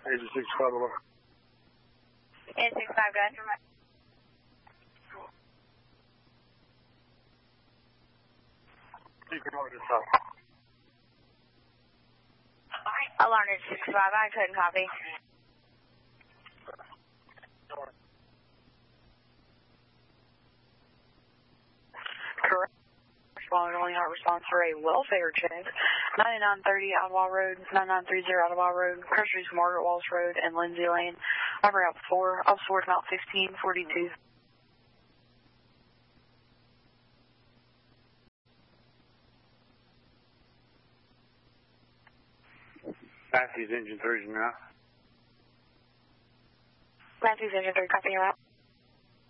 Agent 65 below. Agent 65, go ahead. You can order this up. Alarm is 65, I couldn't copy. Correct. Responding only hot response for a welfare check. 9930 Ottawa Road, 9930 Ottawa Road, Crusheries, Margaret Walsh Road, and Lindsay Lane. Over out 4, up 4 to about 1542. Matthews, Engine 3, now. Matthews, Engine 3, copy you out.